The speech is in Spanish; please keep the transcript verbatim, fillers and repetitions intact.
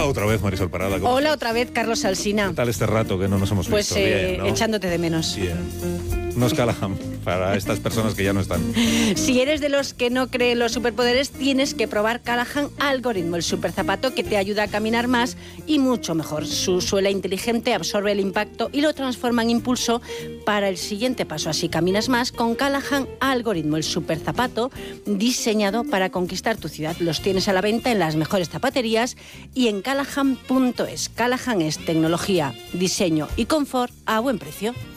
Hola otra vez, Marisol Parada. Hola otra vez, Carlos Alsina. ¿Qué tal este rato que no nos hemos pues, visto? Eh, Bien, ¿no? Echándote de menos. Bien. Unos Callahan para estas personas que ya no están. Si eres de los que no creen los superpoderes, tienes que probar Callahan Algoritmo, el superzapato que te ayuda a caminar más y mucho mejor. Su suela inteligente absorbe el impacto y lo transforma en impulso para el siguiente paso. Así caminas más con Callahan Algoritmo, el superzapato diseñado para conquistar tu ciudad. Los tienes a la venta en las mejores zapaterías y en callahan punto es. Callahan es tecnología, diseño y confort a buen precio.